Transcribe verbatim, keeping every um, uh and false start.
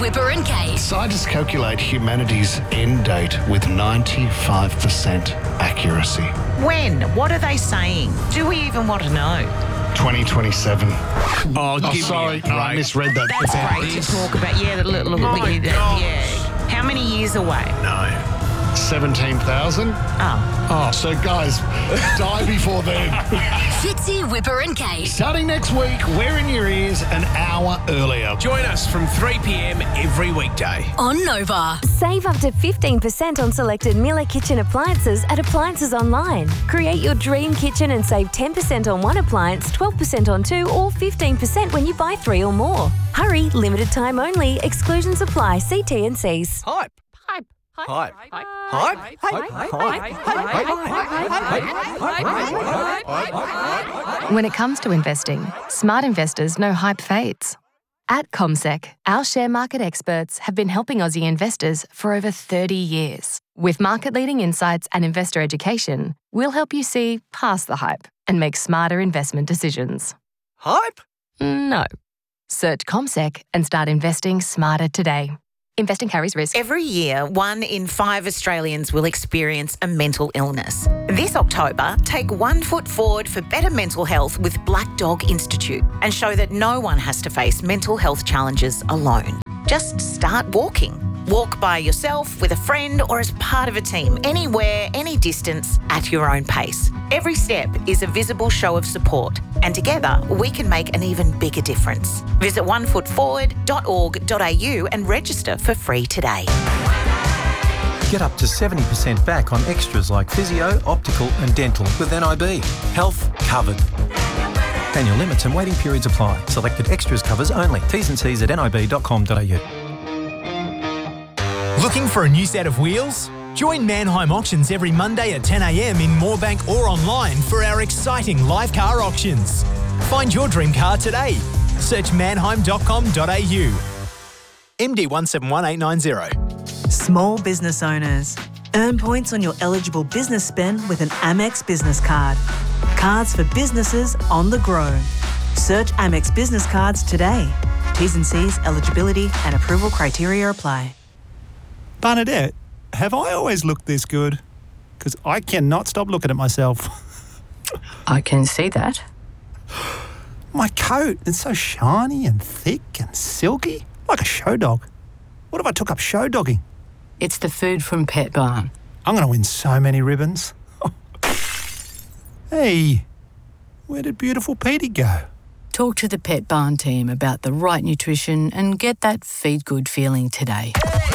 Whipper and Kate. Scientists calculate humanity's end date with ninety-five percent accuracy. When? What are they saying? Do we even want to know? twenty twenty-seven. Oh, Oh, give sorry. me a No, I break. misread that. That's great to talk about. Yeah, the little, My look, gosh. yeah. How many years away? No. seventeen thousand. Oh. Oh, so guys, die before then. Fitzy, Whipper and Kate. Starting next week, we're in your ears an hour earlier. Join us from three p.m. every weekday. On Nova. Save up to fifteen percent on selected Miller Kitchen appliances at Appliances Online. Create your dream kitchen and save ten percent on one appliance, twelve percent on two, or fifteen percent when you buy three or more. Hurry, limited time only. Exclusions apply. See T and Cs. Hype. Hype. Hype. Hype. When it comes to investing, smart investors know hype fades. At CommSec, our share market experts have been helping Aussie investors for over thirty years. With market-leading insights and investor education, we'll help you see past the hype and make smarter investment decisions. Hype? No. Search CommSec and start investing smarter today. Investing carries risk. Every year, one in five Australians will experience a mental illness. This October, take one foot forward for better mental health with Black Dog Institute and show that no one has to face mental health challenges alone. Just start walking. Walk by yourself, with a friend, or as part of a team, anywhere, any distance, at your own pace. Every step is a visible show of support, and together we can make an even bigger difference. Visit one foot forward dot org dot a u and register for free today. Get up to seventy percent back on extras like physio, optical and dental with N I B. Health covered. Annual limits and waiting periods apply. Selected extras covers only. T's and C's at n i b dot com dot a u. Looking for a new set of wheels? Join Manheim Auctions every Monday at ten a m in Moorebank or online for our exciting live car auctions. Find your dream car today. Search manheim dot com dot a u. M D one seven one eight nine zero. Small business owners. Earn points on your eligible business spend with an Amex business card. Cards for businesses on the grow. Search Amex Business Cards today. T's and C's, eligibility and approval criteria apply. Bernadette, have I always looked this good? Because I cannot stop looking at myself. I can see that. My coat, it's so shiny and thick and silky, like a show dog. What if I took up show dogging? It's the food from Pet Barn. I'm going to win so many ribbons. Hey, where did beautiful Petey go? Talk to the Pet Barn team about the right nutrition and get that feed good feeling today.